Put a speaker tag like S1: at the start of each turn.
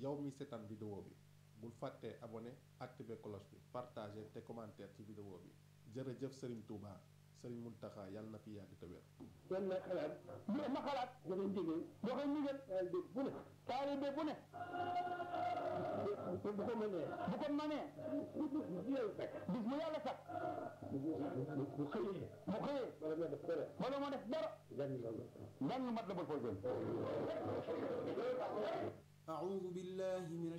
S1: yow mi seetaan vidéo bi bul fàttee abonné activer cloche bi partager te commentaire ci vidéo bi jërëjëf Serigne Touba Serigne Mountakha yàlla na fi yàgg te wér.
S2: kon nag xalaat ma xalaat joxe ndigal bu ne taalibe bu ne bu ko mënee bis bu yàlla sàkk bu xëyee wala moo def dara jàng mat la bal fooy
S3: أعوذ بالله من